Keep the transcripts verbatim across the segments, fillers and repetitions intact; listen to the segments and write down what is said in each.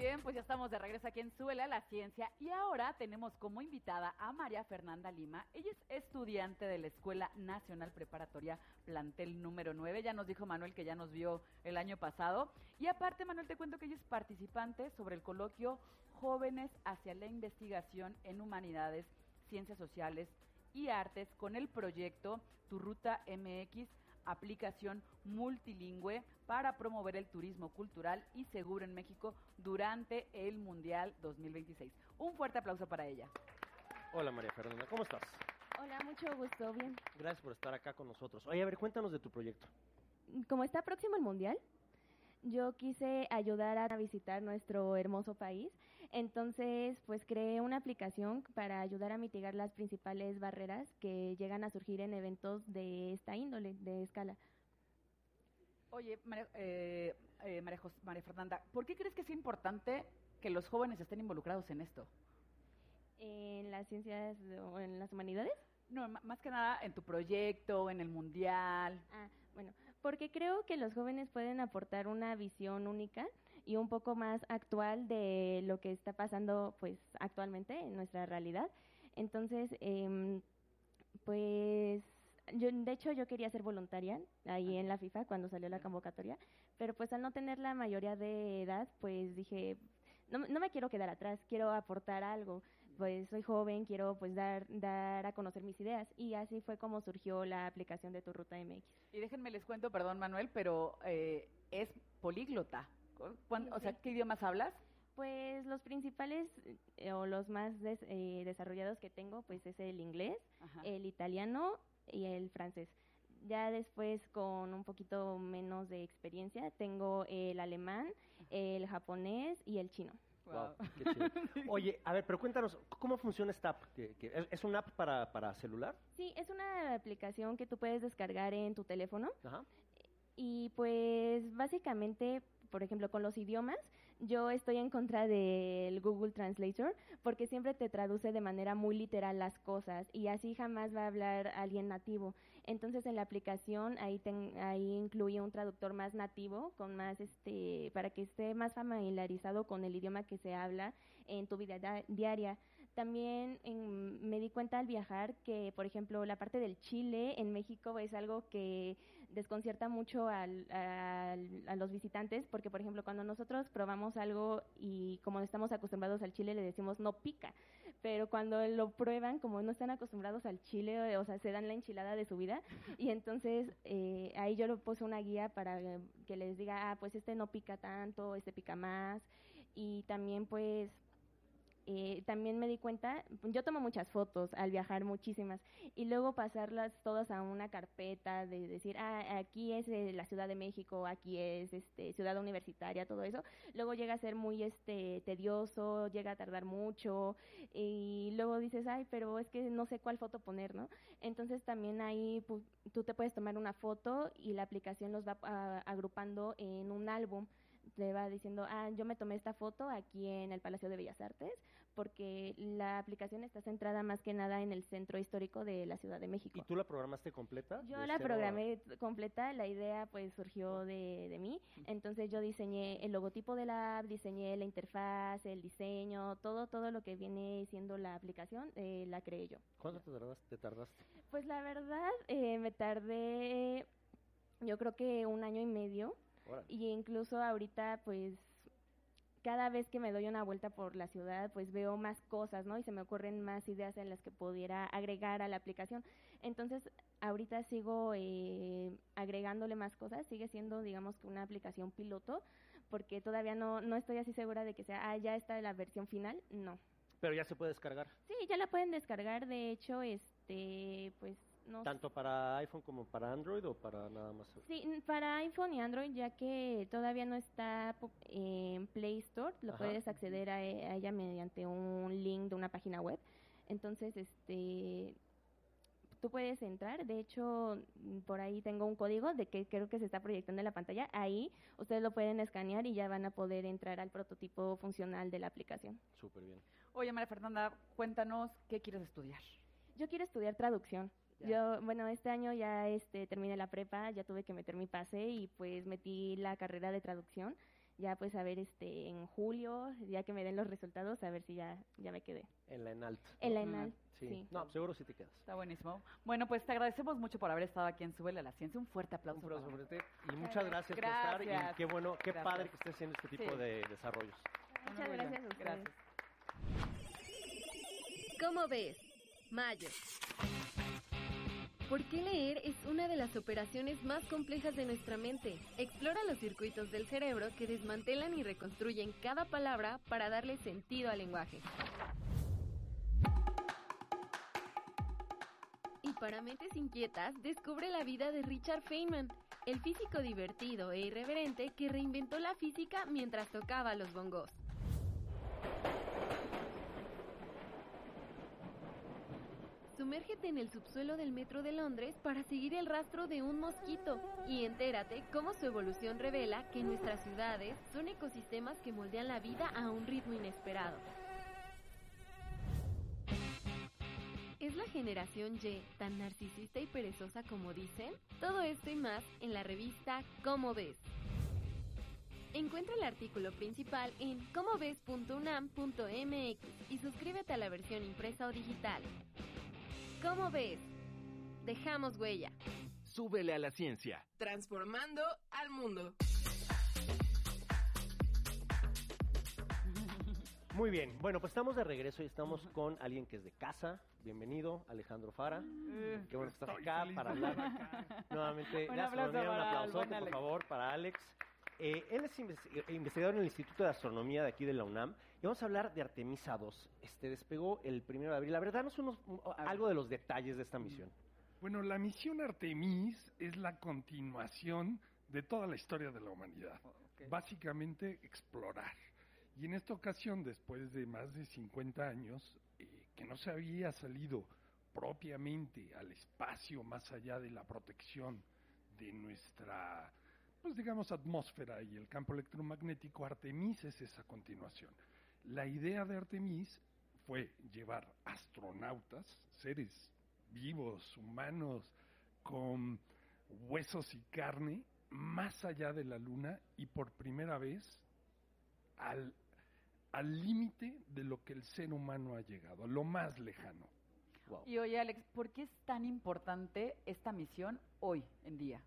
bien, pues ya estamos de regreso aquí en Súbele a la Ciencia y ahora tenemos como invitada a María Fernanda Lima. Ella es estudiante de la Escuela Nacional Preparatoria Plantel número nueve. Ya nos dijo Manuel que ya nos vio el año pasado. Y aparte, Manuel, te cuento que ella es participante sobre el coloquio Jóvenes hacia la Investigación en Humanidades, Ciencias Sociales y Artes con el proyecto Tu Ruta M X, aplicación multilingüe para promover el turismo cultural y seguro en México durante el Mundial dos mil veintiséis. Un fuerte aplauso para ella. Hola María Fernanda, ¿cómo estás? Hola, mucho gusto, bien. Gracias por estar acá con nosotros. Oye, a ver, cuéntanos de tu proyecto. Como está próximo el Mundial, yo quise ayudar a visitar nuestro hermoso país, entonces pues creé una aplicación para ayudar a mitigar las principales barreras que llegan a surgir en eventos de esta índole, de escala. Oye, María, eh, eh, María, Jos- María Fernanda, ¿por qué crees que es importante que los jóvenes estén involucrados en esto? ¿En las ciencias o en las humanidades? No, m- más que nada en tu proyecto, en el Mundial. Ah, bueno, porque creo que los jóvenes pueden aportar una visión única y un poco más actual de lo que está pasando pues actualmente en nuestra realidad. Entonces, eh, pues yo, de hecho yo quería ser voluntaria ahí en la FIFA cuando salió la convocatoria, pero pues al no tener la mayoría de edad, pues dije, no, no me quiero quedar atrás, quiero aportar algo, pues soy joven, quiero pues dar, dar a conocer mis ideas, y así fue como surgió la aplicación de Tu Ruta M X. Y déjenme les cuento, perdón Manuel, pero eh, es políglota. ¿Cu- cuán- Sí, O sea, sí. ¿qué idiomas hablas? Pues los principales eh, o los más des- eh, desarrollados que tengo pues es el inglés, Ajá. el italiano y el francés. Ya después, con un poquito menos de experiencia, tengo el alemán, el japonés y el chino. Wow, qué chido. Oye, a ver, pero cuéntanos, ¿cómo funciona esta app? ¿Que- que ¿Es, es una app para, para celular? Sí, es una aplicación que tú puedes descargar en tu teléfono. Ajá. Y pues básicamente, por ejemplo, con los idiomas, yo estoy en contra del Google Translator porque siempre te traduce de manera muy literal las cosas y así jamás va a hablar alguien nativo. Entonces en la aplicación ahí ten- ahí incluye un traductor más nativo, con más este para que esté más familiarizado con el idioma que se habla en tu vida da- diaria. También en- me di cuenta al viajar que, por ejemplo, la parte del chile en México es algo que desconcierta mucho al, al, a los visitantes, porque por ejemplo cuando nosotros probamos algo y como estamos acostumbrados al chile le decimos no pica, pero cuando lo prueban como no están acostumbrados al chile, o sea, se dan la enchilada de su vida, y entonces eh, ahí yo le puse una guía para eh, que les diga, ah, pues este no pica tanto, este pica más, y también pues eh, también me di cuenta, yo tomo muchas fotos al viajar, muchísimas, y luego pasarlas todas a una carpeta de decir, ah, aquí es eh, la Ciudad de México, aquí es este Ciudad Universitaria, todo eso, luego llega a ser muy este tedioso, llega a tardar mucho, y luego dices, ay, pero es que no sé cuál foto poner, ¿no? Entonces también ahí pues, tú te puedes tomar una foto y la aplicación los va a, agrupando en un álbum. Te va diciendo, ah, yo me tomé esta foto aquí en el Palacio de Bellas Artes, porque la aplicación está centrada más que nada en el centro histórico de la Ciudad de México. ¿Y tú la programaste completa? Yo De la cero a- programé completa, la idea pues surgió de, de mí, entonces yo diseñé el logotipo de la app, diseñé la interfaz, el diseño, todo todo lo que viene siendo la aplicación, eh, la creé yo. ¿Cuánto te tardaste? te tardaste? Pues la verdad, eh, me tardé, yo creo que un año y medio, Órale. y incluso ahorita pues cada vez que me doy una vuelta por la ciudad, pues veo más cosas, ¿no? Y se me ocurren más ideas en las que pudiera agregar a la aplicación. Entonces, ahorita sigo eh, agregándole más cosas, sigue siendo, digamos, que una aplicación piloto, porque todavía no, no estoy así segura de que sea, ah, ya está la versión final, no. Pero ya se puede descargar, Sí, ya la pueden descargar, de hecho, este, pues, no tanto para iPhone como para Android o para nada más. Sí, n- para iPhone y Android, ya que todavía no está pu- en Play Store, lo Ajá. puedes acceder a, e- a ella mediante un link de una página web. Entonces, este, tú puedes entrar. De hecho, mm, por ahí tengo un código de que creo que se está proyectando en la pantalla. Ahí ustedes lo pueden escanear y ya van a poder entrar al prototipo funcional de la aplicación. Súper bien. Oye, María Fernanda, cuéntanos qué quieres estudiar. Yo quiero estudiar traducción. Ya. Yo, bueno, este año ya este terminé la prepa, ya tuve que meter mi pase y pues metí la carrera de traducción. ya pues a ver este en julio, ya que me den los resultados, a ver si ya, ya me quedé. En la ENALT. En la Ujú. ENAL, Sí. sí. No, seguro sí te quedas. Está buenísimo. Bueno, pues te agradecemos mucho por haber estado aquí en Súbele a la Ciencia. Un fuerte aplauso. Un aplauso para sobre ti. Y muchas gracias, por estar. Gracias. Y qué bueno, qué Gracias. padre que estés haciendo este tipo Sí. de desarrollos. Un Muchas orgullo. gracias a ustedes. Gracias. ¿Cómo ves? Mayo. ¿Por qué leer es una de las operaciones más complejas de nuestra mente? Explora los circuitos del cerebro que desmantelan y reconstruyen cada palabra para darle sentido al lenguaje. Y para mentes inquietas, descubre la vida de Richard Feynman, el físico divertido e irreverente que reinventó la física mientras tocaba los bongos. Sumérgete en el subsuelo del metro de Londres para seguir el rastro de un mosquito y entérate cómo su evolución revela que nuestras ciudades son ecosistemas que moldean la vida a un ritmo inesperado. ¿Es la generación Y tan narcisista y perezosa como dicen? Todo esto y más en la revista ¿Cómo ves? Encuentra el artículo principal en cómo ves punto unam punto m x y suscríbete a la versión impresa o digital. ¿Cómo ves? Dejamos huella. Súbele a la ciencia. Transformando al mundo. Muy bien, bueno, pues estamos de regreso y estamos con alguien que es de casa. Bienvenido, Alejandro Fara. Mm. Qué bueno que estás Estoy acá feliz para de hablar estar acá. nuevamente Un de aplauso astronomía. Un para el aplausote, buen por Alex. favor, para Alex. Eh, él es inves- investigador en el Instituto de Astronomía de aquí de la UNAM y vamos a hablar de Artemisa dos. Este despegó el primero de abril. La verdad, no son algo de los detalles de esta misión. Bueno, la misión Artemis es la continuación de toda la historia de la humanidad. Ok. Básicamente explorar. Y en esta ocasión, después de más de cincuenta años, eh, que no se había salido propiamente al espacio más allá de la protección de nuestra, pues digamos, atmósfera y el campo electromagnético, Artemis es esa continuación. La idea de Artemis fue llevar astronautas, seres vivos, humanos, con huesos y carne, más allá de la Luna y por primera vez al al límite de lo que el ser humano ha llegado, lo más lejano. Wow. Y oye, Alex, ¿por qué es tan importante esta misión hoy en día?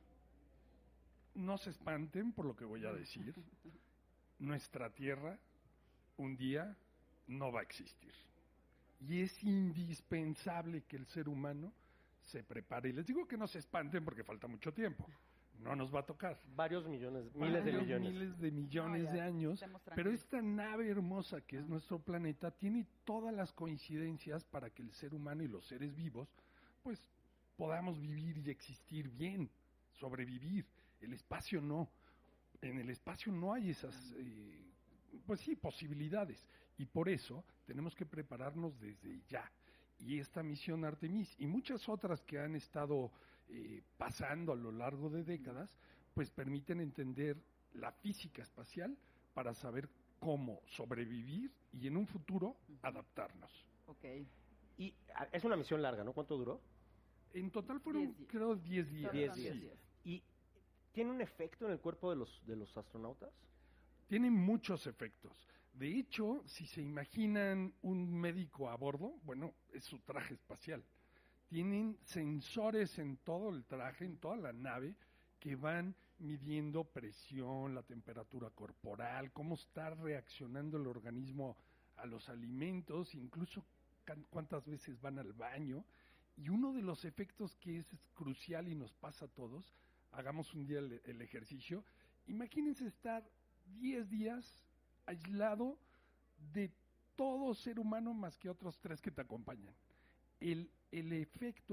No se espanten por lo que voy a decir. Nuestra Tierra un día no va a existir. Y es indispensable que el ser humano se prepare. Y les digo que no se espanten porque falta mucho tiempo. No nos va a tocar. Varios millones, miles de Varios millones. miles de millones No, ya, de años. estemos Pero tranquilos. esta nave hermosa que es Ah. nuestro planeta tiene todas las coincidencias para que el ser humano y los seres vivos pues podamos vivir y existir bien, sobrevivir. El espacio no. En el espacio no hay esas, eh, pues sí, posibilidades. Y por eso tenemos que prepararnos desde ya. Y esta misión Artemis y muchas otras que han estado eh, pasando a lo largo de décadas, pues permiten entender la física espacial para saber cómo sobrevivir y en un futuro adaptarnos. Ok. Y ah, es una misión larga, ¿no? ¿Cuánto duró? En total fueron, Diez días. creo, diez días. Solo Diez son días. diez días. ¿Y tiene un efecto en el cuerpo de los, de los astronautas? Tiene muchos efectos. De hecho, si se imaginan un médico a bordo, bueno, es su traje espacial. Tienen sensores en todo el traje, en toda la nave, que van midiendo presión, la temperatura corporal, cómo está reaccionando el organismo a los alimentos, incluso can- cuántas veces van al baño. Y uno de los efectos que es crucial y nos pasa a todos, hagamos un día el, el ejercicio, imagínense estar diez días aislado de todo ser humano más que otros tres que te acompañan. El, el efecto